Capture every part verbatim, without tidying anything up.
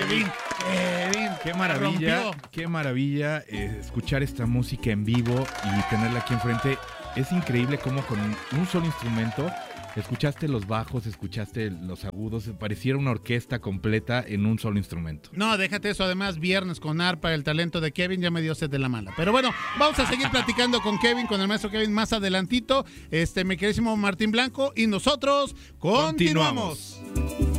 Kevin, Kevin, qué maravilla, rompió. qué maravilla eh, escuchar esta música en vivo y tenerla aquí enfrente. Es increíble cómo con un solo instrumento escuchaste los bajos, escuchaste los agudos, pareciera una orquesta completa en un solo instrumento. No, déjate eso, además viernes con arpa, el talento de Kevin ya me dio sed de la mala. Pero bueno, vamos a seguir platicando con Kevin, con el maestro Kevin más adelantito, este mi queridísimo Martín Blanco, y nosotros continuamos. continuamos.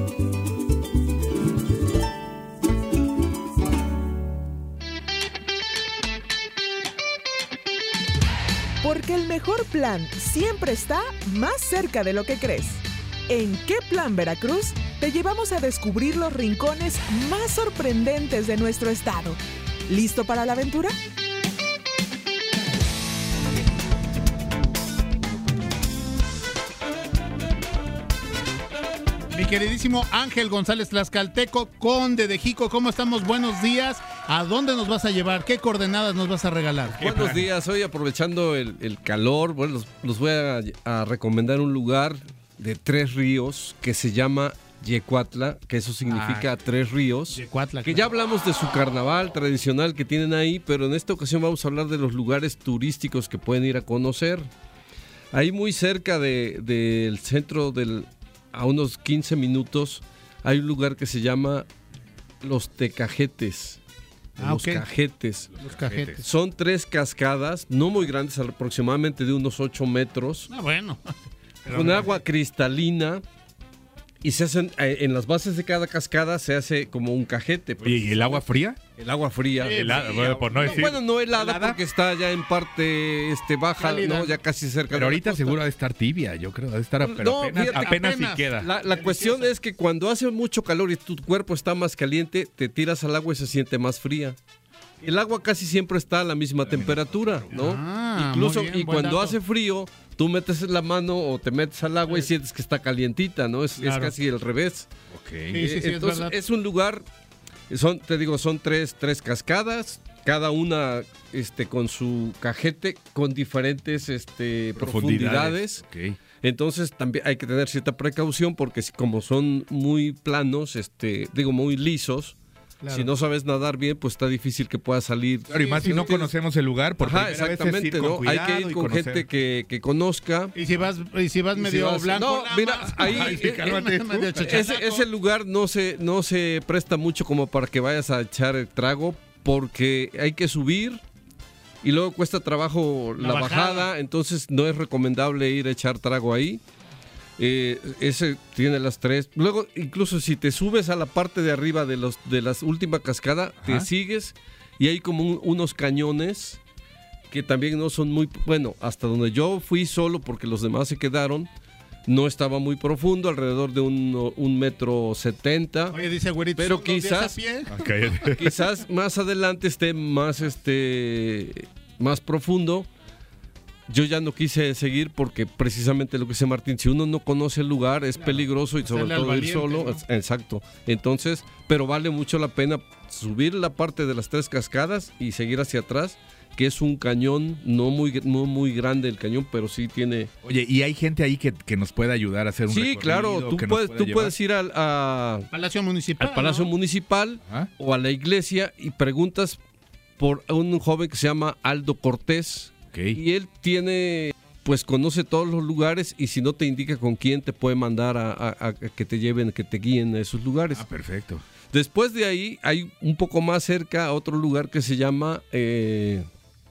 Porque el mejor plan siempre está más cerca de lo que crees. En ¿Qué Plan Veracruz? Te llevamos a descubrir los rincones más sorprendentes de nuestro estado. ¿Listo para la aventura? Mi queridísimo Ángel González Tlaxcalteco, conde de Jico, ¿cómo estamos? Buenos días. ¿A dónde nos vas a llevar? ¿Qué coordenadas nos vas a regalar? Buenos días. Hoy, aprovechando el, el calor, bueno, los, los voy a, a recomendar un lugar de tres ríos que se llama Yecuatla, que eso significa ah, tres ríos. Yecuatla, que claro. Ya hablamos de su carnaval tradicional que tienen ahí, pero en esta ocasión vamos a hablar de los lugares turísticos que pueden ir a conocer. Ahí muy cerca de, del centro del... a unos quince minutos, hay un lugar que se llama Los Tecajetes. Ah, los, okay. cajetes. los Cajetes. Son tres cascadas, no muy grandes, aproximadamente de unos ocho metros. Ah, bueno. Con agua cristalina. Y se hacen, en las bases de cada cascada se hace como un cajete. Oye, ¿y el agua fría? El agua fría. Sí, helada, sí, bueno, por no decir. No, bueno, no helada, ¿helada? Porque está ya en parte este, baja, ¿no? Ya casi cerca. Pero de ahorita la seguro ha de estar tibia, yo creo. Ha de estar, pero no, apenas, fíjate, apenas, apenas si queda. La, la cuestión es que cuando hace mucho calor y tu cuerpo está más caliente, te tiras al agua y se siente más fría. El agua casi siempre está a la misma temperatura, ¿no? Ah, Incluso, muy bien, y buen cuando dato. hace frío, tú metes la mano o te metes al agua y sientes que está calientita, ¿no? Es, Claro. es casi al revés. Okay. Sí, sí, sí, es Entonces, verdad. es un lugar, son, te digo, son tres, tres cascadas, cada una este, con su cajete, con diferentes este, profundidades. Okay. Entonces también hay que tener cierta precaución porque si- como son muy planos, este, digo, muy lisos, Claro. si no sabes nadar bien, pues está difícil que puedas salir. Claro, y más Sí, si no sí, conocemos el lugar, por Ajá, primera vez es exactamente, ir con ¿no? Hay cuidado que ir y con conocer. gente que, que conozca. Y si vas, y si vas Y si medio vas- blanco. no, lama, mira, ahí- ay, eh, cálmate tú. Medio Ese, chachalaco. ese lugar no se, no se presta mucho como para que vayas a echar el trago porque hay que subir y luego cuesta trabajo la, La bajada. bajada. Entonces no es recomendable ir a echar trago ahí. Eh, ese tiene las tres. Luego, incluso si te subes a la parte de arriba de los de las última cascada, Ajá. te sigues y hay como un- unos cañones que también no son muy, bueno, hasta donde yo fui solo porque los demás se quedaron, no estaba muy profundo, alrededor de un, un metro setenta. Oye, dice güerito, Pero ¿son dos días quizás- a pie? Ah, cállate. Quizás más adelante esté más este más profundo. Yo ya no quise seguir porque precisamente lo que dice Martín, si uno no conoce el lugar es peligroso y sobre Hacerle al todo ir valiente, solo. ¿no? Es- Exacto. Entonces, pero vale mucho la pena subir la parte de las tres cascadas y seguir hacia atrás, que es un cañón no muy no muy grande el cañón, pero sí tiene. Oye, ¿y hay gente ahí que, que nos puede ayudar a hacer un Sí, recorrido? claro. Tú que nos puedes pueda tú llevar? puedes ir al a- Palacio Municipal. al Palacio ¿no? Municipal Ajá. o a la iglesia y preguntas por un joven que se llama Aldo Cortés. Ok. Y él tiene, pues conoce todos los lugares y si no te indica con quién te puede mandar a, a- a que te lleven, que te guíen a esos lugares. Ah, perfecto. Después de ahí hay un poco más cerca otro lugar que se llama, eh,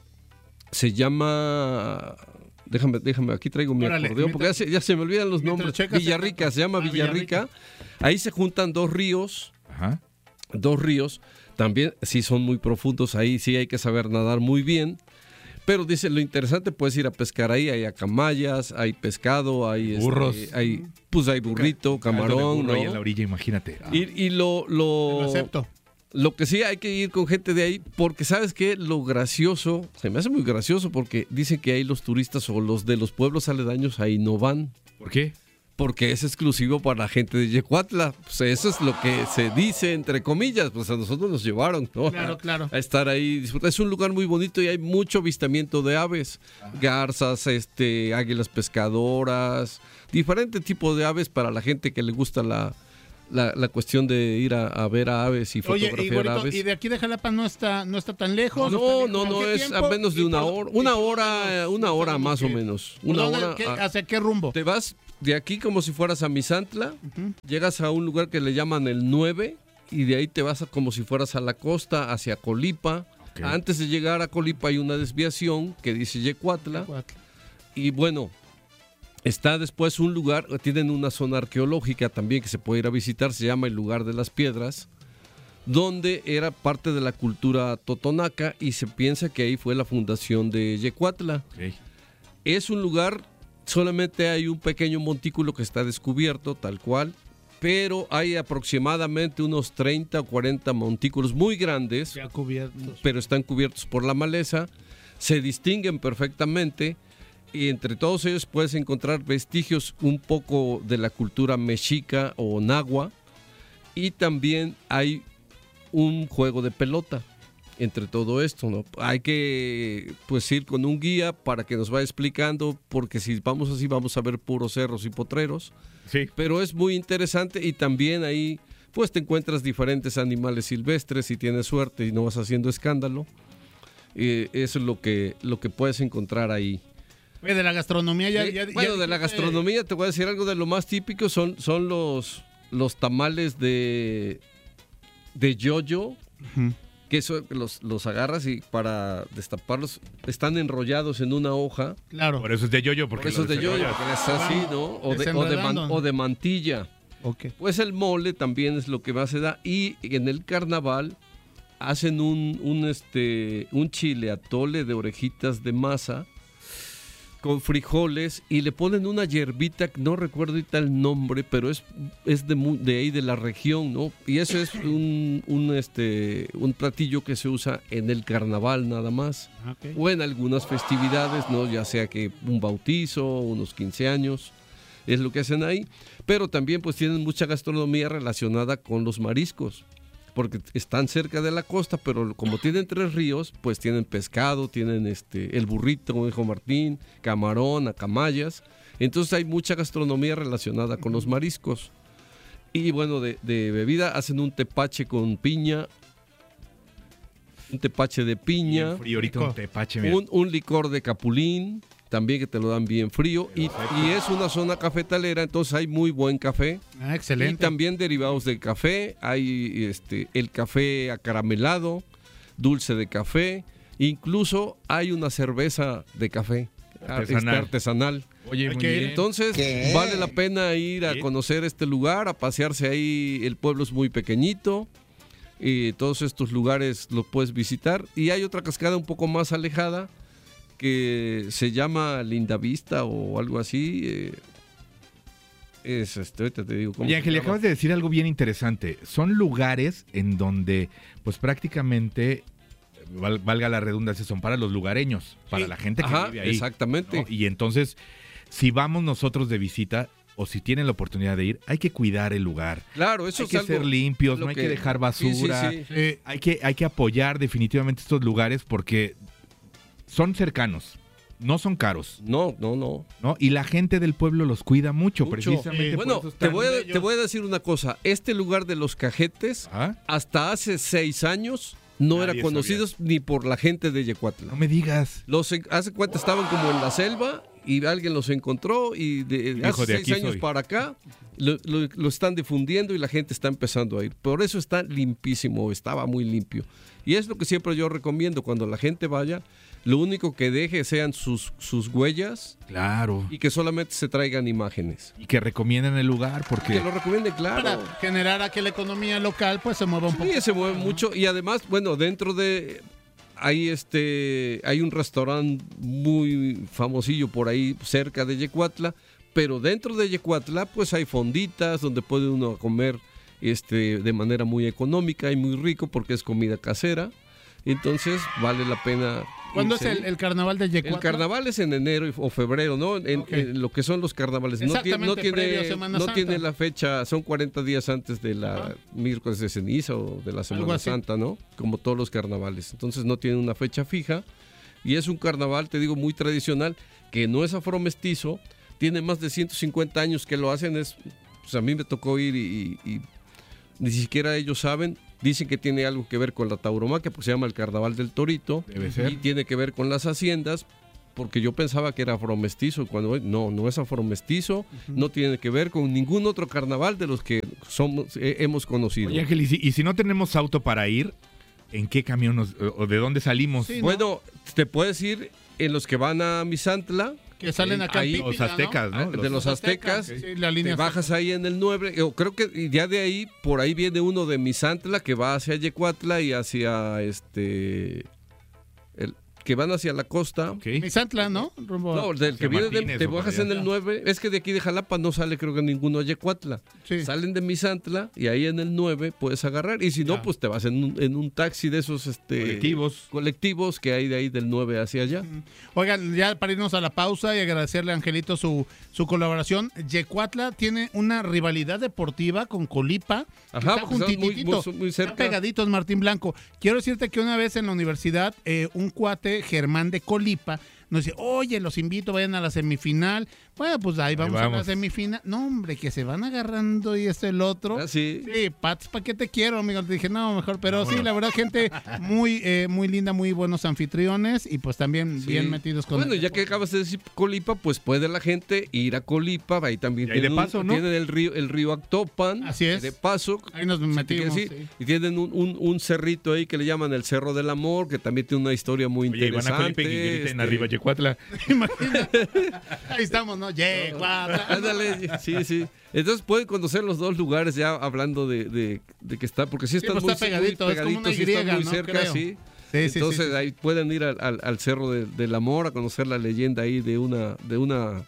se llama, déjame, déjame, aquí traigo mi Órale, acordeón porque ya se, ya se me olvidan los mientras nombres. checas el Villarrica, dato. se llama Ah, Villarrica. Ahí se juntan dos ríos. Ajá. Dos ríos, también sí son muy profundos, ahí sí hay que saber nadar muy bien, pero dice lo interesante, puedes ir a pescar ahí, hay acamayas, hay pescado, hay este, Burros. hay, pues hay burrito, Caldo de camarón, burro ahí en la ¿no? orilla, imagínate. Ah. Y, y lo, lo, Lo acepto. lo que sí hay que ir con gente de ahí, porque sabes que lo gracioso, se me hace muy gracioso porque dicen que ahí los turistas o los de los pueblos aledaños ahí no van. ¿Por qué? Porque es exclusivo para la gente de Yecuatla. Pues eso es lo que se dice, entre comillas. Pues a nosotros nos llevaron, ¿no? Claro, claro. A estar ahí. disfrutar. Es un lugar muy bonito y hay mucho avistamiento de aves. Garzas, este, águilas pescadoras, diferente tipo de aves para la gente que le gusta la, la, la cuestión de ir a, a ver a aves y Oye, y, fotografiar güerito, aves. ¿y de aquí de Jalapa no está, no está tan lejos? No, ¿Está no, lejos? no, ¿Qué es tiempo? a menos de ¿Y una por- hora, y una por hora, dónde nos- una nos hora tenemos más que o ir? menos. ¿Por Una dónde- hora. qué- a- ¿Hacia qué rumbo? Te vas de aquí como si fueras a Misantla, Ujú. llegas a un lugar que le llaman el nueve y de ahí te vas a- como si fueras a la costa, hacia Colipa. Ok. Antes de llegar a Colipa hay una desviación que dice Yecuatla y bueno, está después un lugar, tienen una zona arqueológica también que se puede ir a visitar, se llama el lugar de las piedras, donde era parte de la cultura totonaca y se piensa que ahí fue la fundación de Yecuatla. Ok. Es un lugar, solamente hay un pequeño montículo que está descubierto, tal cual, pero hay aproximadamente unos treinta o cuarenta montículos muy grandes, Ya cubiertos. pero están cubiertos por la maleza, se distinguen perfectamente y entre todos ellos puedes encontrar vestigios un poco de la cultura mexica o nahua y también hay un juego de pelota entre todo esto, ¿no? Hay que pues ir con un guía para que nos vaya explicando, porque si vamos así vamos a ver puros cerros y potreros, Sí. pero es muy interesante y también ahí pues te encuentras diferentes animales silvestres si tienes suerte y no vas haciendo escándalo. Eh, eso es lo que, lo que puedes encontrar ahí. Oye, de la gastronomía ya... Eh, ya- bueno, ya de la dijiste- gastronomía te voy a decir algo de lo más típico, son, son los, los tamales de, de yoyo, Ujú. que eso, los, los agarras y para destaparlos están enrollados en una hoja. Claro. Por eso es de yoyo, porque Por eso es lo de yoyo, desenrollas. porque es así, ¿no? O de, o de, man- Desenredando, ¿no? o de mantilla. Ok. Pues el mole también es lo que más se da. Y en el carnaval hacen un, un, este, un chile atole de orejitas de masa con frijoles y le ponen una hierbita, no recuerdo ahorita el nombre, pero es, es de, mu- de ahí de la región, ¿no? Y eso es un, un, este, un platillo que se usa en el carnaval nada más. Ok. O en algunas festividades, ¿no? Ya sea que un bautizo, unos quince años, es lo que hacen ahí. Pero también pues tienen mucha gastronomía relacionada con los mariscos, porque están cerca de la costa, pero como tienen tres ríos, pues tienen pescado, tienen este el burrito, como dijo Martín, camarón, acamayas. Entonces hay mucha gastronomía relacionada con los mariscos. Y bueno, de, de bebida hacen un tepache con piña, un tepache de piña, Bien frío, ahorita un tepache, mira. un, un licor de capulín, también que te lo dan bien frío, y, y es una zona cafetalera, entonces hay muy buen café. Ah, Y excelente. también derivados del café, hay este el café acaramelado, dulce de café, incluso hay una cerveza de café Artesanal. este, artesanal. Oye, Hay muy que ir. bien. Entonces vale la pena ir a Sí. conocer este lugar, a pasearse ahí. El pueblo es muy pequeñito y todos estos lugares los puedes visitar. Y hay otra cascada un poco más alejada que se llama Lindavista o algo así. eh, es este, ahorita te digo cómo Oye, se Ángel, llama. acabas de decir algo bien interesante. Son lugares en donde, pues prácticamente, val- valga la redundancia, son para los lugareños, para Sí. la gente que Ajá, vive ahí. exactamente. ¿no? Y entonces, si vamos nosotros de visita o si tienen la oportunidad de ir, hay que cuidar el lugar. Claro, eso hay es que algo ser limpios, lo no hay que, dejar Sí, sí, basura. sí. Eh, Hay que, hay que apoyar definitivamente estos lugares porque son cercanos, no son caros, No, no, no. ¿no? Y la gente del pueblo los cuida mucho, Mucho. precisamente. Eh, por Bueno, eso te están- voy, a, bellos. te voy a decir una cosa. Este lugar de los Cajetes, ¿Ah? hasta hace seis años, no Nadie era conocido ni por la gente de Yecuatla. No me digas. Los, en- hace cuenta estaban como en la selva y alguien los encontró y de, Dijo, hace "De seis aquí años soy". para acá lo, lo- lo están difundiendo y la gente está empezando a ir. Por eso está limpísimo, estaba muy limpio. Y es lo que siempre yo recomiendo cuando la gente vaya, lo único que deje sean sus, sus huellas Claro. y que solamente se traigan imágenes. Y que recomiendan el lugar porque... Que lo recomienden, claro. para generar a que la economía local pues se mueva un poco. Sí, se mueve mucho y además, bueno, dentro de hay este hay un restaurante muy famosillo por ahí cerca de Yecuatla, pero dentro de Yecuatla pues hay fonditas donde puede uno comer este de manera muy económica y muy rico porque es comida casera. Entonces vale la pena. ¿Cuándo es irse. el, el carnaval de Yecuatla? El carnaval es en enero y- o febrero, ¿no? En, Ok. en lo que son los carnavales. No tiene, no Exactamente, previo a tiene, Semana no Santa. tiene la fecha, son cuarenta días antes de la Ajá. miércoles de ceniza o de la Semana así. Santa, ¿no? Como todos los carnavales. Entonces no tiene una fecha fija. Y es un carnaval, te digo, muy tradicional, que no es afromestizo. Tiene más de ciento cincuenta años que lo hacen. Es, pues a mí me tocó ir y, y- y ni siquiera ellos saben. Dicen que tiene algo que ver con la tauromaquia, porque se llama el Carnaval del Torito. Debe ser. Y tiene que ver con las haciendas, porque yo pensaba que era afromestizo. Cuando no, no es afromestizo, uh-huh. no tiene que ver con ningún otro carnaval de los que somos, eh, hemos conocido. Oye, Ángel, ¿y si, y si no tenemos auto para ir, ¿en qué camión nos, o de dónde salimos? Sí, ¿no? Bueno, te puedes ir en los que van a Misantla. Que salen acá ahí, Pípila, los aztecas, ¿no? ¿no? De los, los aztecas, aztecas sí, la línea te bajas azteca. Ahí en el nueve, yo creo que ya de ahí, por ahí viene uno de Misantla que va hacia Yecuatla y hacia este, el, que van hacia la costa. Okay. Misantla, ¿no? Rumbo no, del que viene de, te bajas en el nueve, es que de aquí de Jalapa no sale creo que ninguno a Yecuatla. Sí. Salen de Misantla y ahí en el nueve puedes agarrar y si no, ya. pues te vas en un, en un taxi de esos este colectivos. colectivos que hay de ahí del nueve hacia allá. Oigan, ya para irnos a la pausa y agradecerle a Angelito su, su colaboración, Yecuatla tiene una rivalidad deportiva con Colipa. Ajá, está juntititito, muy, muy cerca. Están pegaditos, Martín Blanco. Quiero decirte que una vez en la universidad, eh, un cuate Germán de Colipa nos dice, oye, los invito, vayan a la semifinal. Bueno, pues ahí vamos, ahí vamos. a la semifinal. No, hombre, que se van agarrando y este el otro. ¿Ah, sí? Sí, Pats, ¿para qué te quiero, amigo? Te dije, no, mejor. Pero no, sí, bueno. la verdad, gente muy eh, muy linda, muy buenos anfitriones y pues también sí. bien metidos con... Bueno, ya que acabas de decir Colipa, pues puede la gente ir a Colipa, ahí también y ahí tienen, de paso, un, ¿no? tienen el río el río Actopan. Así es. De paso. Ahí nos metimos, sí. sí. Y tienen un, un, un cerrito ahí que le llaman el Cerro del Amor, que también tiene una historia muy Oye, interesante. Van a Colipa y griten este... arriba Yecuatla. Imagínate. Ahí estamos, ¿no? Yecuatla. Ándale, sí, sí. Entonces pueden conocer los dos lugares ya hablando de, de, de que está, porque sí están sí, pues muy, está pegadito, muy pegaditos, es como una Y, están muy ¿no? cerca, Creo. sí. Sí, Entonces sí, sí, sí. ahí pueden ir al, al, al Cerro de, del Amor a conocer la leyenda ahí de una, de una,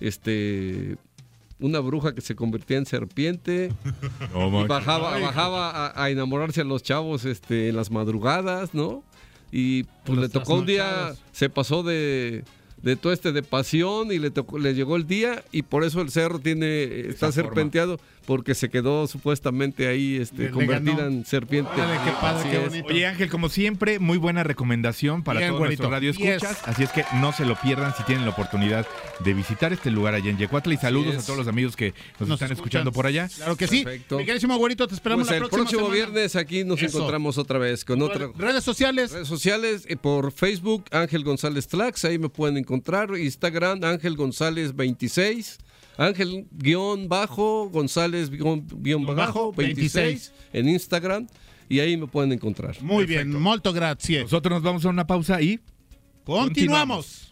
este, una bruja que se convertía en serpiente no, y bajaba, bajaba a, a enamorarse a los chavos, este, en las madrugadas, ¿no? Y pues le tocó un día, se pasó de de todo este de pasión y le tocó, le llegó el día y por eso el cerro tiene está Esa serpenteado forma. Porque se quedó supuestamente ahí este, convertida en serpiente. Dale, qué padre, qué bonito. Oye, Ángel, como siempre, muy buena recomendación para Bien, todos nuestros radioescuchas. Yes. Así es que no se lo pierdan si tienen la oportunidad de visitar este lugar allá en Yecuatla. Y saludos yes. a todos los amigos que nos, nos están escuchan. escuchando por allá. Claro que sí. Perfecto. Mi querísimo güerito, te esperamos pues la próxima el próximo semana. viernes aquí nos Eso. encontramos otra vez con otra. Redes sociales. Redes sociales eh, por Facebook, Ángel González Tlax, ahí me pueden encontrar. Instagram, Ángel González veintiséis. Ángel guión bajo, González guión, guión bajo, veintiséis en Instagram y ahí me pueden encontrar. Muy Perfecto. bien, molto grazie. Nosotros nos vamos a una pausa y continuamos.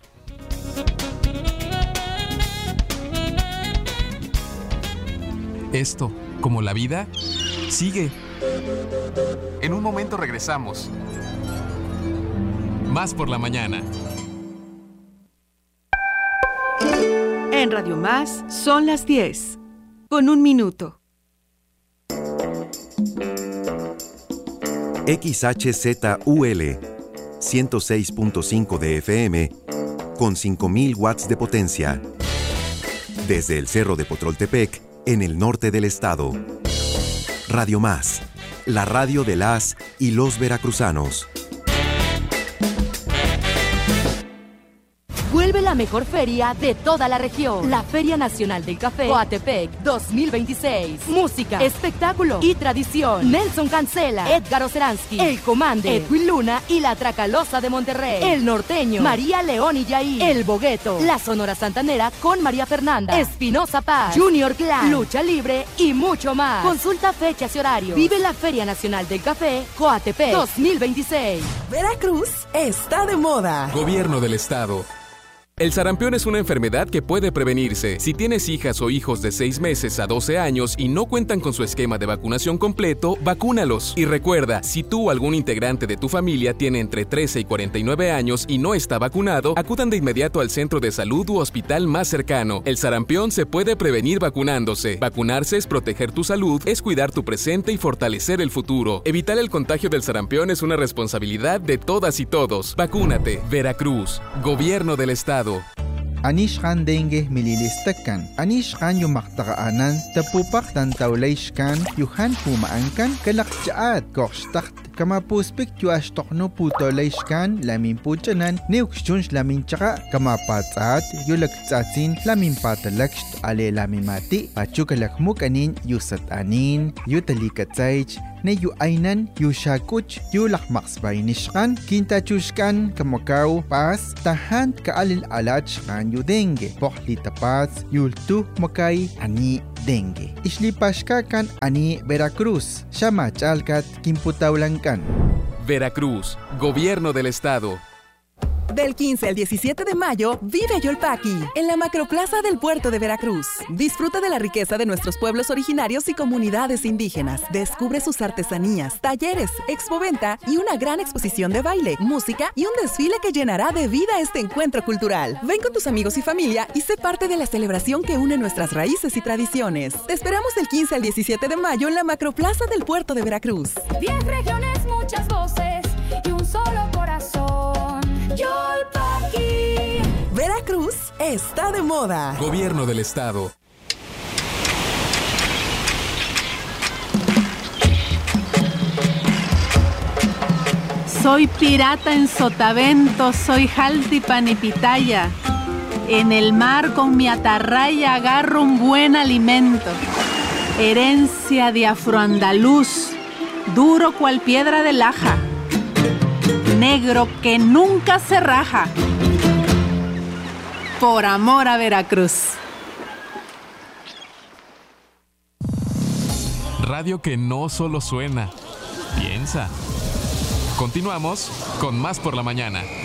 Esto, como la vida, sigue. En un momento regresamos. Más por la mañana. En Radio Más son las diez, con un minuto. X H Z U L, ciento seis punto cinco de F M, con cinco mil watts de potencia. Desde el Cerro de Potroltepec, en el norte del estado. Radio Más, la radio de las y los veracruzanos. Vuelve la mejor feria de toda la región. La Feria Nacional del Café Coatepec dos mil veintiséis. Música, espectáculo y tradición. Nelson Cancela, Edgar Oceransky, El Comande, Edwin Luna y la Tracalosa de Monterrey. El Norteño, María León y Yair. El Bogueto, la Sonora Santanera con María Fernanda, Espinosa Paz, Junior Clan, Lucha Libre y mucho más. Consulta fechas y horarios. Vive la Feria Nacional del Café Coatepec dos mil veintiséis. Veracruz está de moda. Gobierno del Estado. El sarampión es una enfermedad que puede prevenirse. Si tienes hijas o hijos de seis meses a doce años y no cuentan con su esquema de vacunación completo, vacúnalos. Y recuerda, si tú o algún integrante de tu familia tiene entre trece y cuarenta y nueve años y no está vacunado, acudan de inmediato al centro de salud u hospital más cercano. El sarampión se puede prevenir vacunándose. Vacunarse es proteger tu salud, es cuidar tu presente y fortalecer el futuro. Evitar el contagio del sarampión es una responsabilidad de todas y todos. Vacúnate. Veracruz. Gobierno del Estado. Anishkan dengue mililistakan. Anishkan yumaktaanan tapupak tan tawlayshkan yuhan pumaankan kalakjaat korshtakt kama puspik yuash tokno puto leishkan lamin puchanan neukshunsh lamin chaka kama patsat yulak tsatsin lamin patalaksh ale lamin mati pachukalak mukanin yusat anin yutalikatsaych ne yu ainan yu shakuch yu lakmaksbay nishkan kinta chushkan kamakaw pas tahan kaalil alach kan yu dengue pohli tapats yultu makay ani dengue islipashkakan ani Veracruz shama chalkat kimputawlankan. Veracruz, Gobierno del Estado. Del quince al diecisiete de mayo, vive Yolpaki, en la Macroplaza del Puerto de Veracruz. Disfruta de la riqueza de nuestros pueblos originarios y comunidades indígenas. Descubre sus artesanías, talleres, expoventa y una gran exposición de baile, música y un desfile que llenará de vida este encuentro cultural. Ven con tus amigos y familia y sé parte de la celebración que une nuestras raíces y tradiciones. Te esperamos del quince al diecisiete de mayo en la Macroplaza del Puerto de Veracruz. Diez regiones, muchas voces y un solo corazón. Yolpaki. Veracruz está de moda. Gobierno del Estado. Soy pirata en Sotavento, soy Jaltipan y Pitaya. En el mar con mi atarraya agarro un buen alimento. Herencia de afroandaluz, duro cual piedra de laja. Negro que nunca se raja. Por amor a Veracruz. Radio que no solo suena, piensa. Continuamos con Más por la Mañana.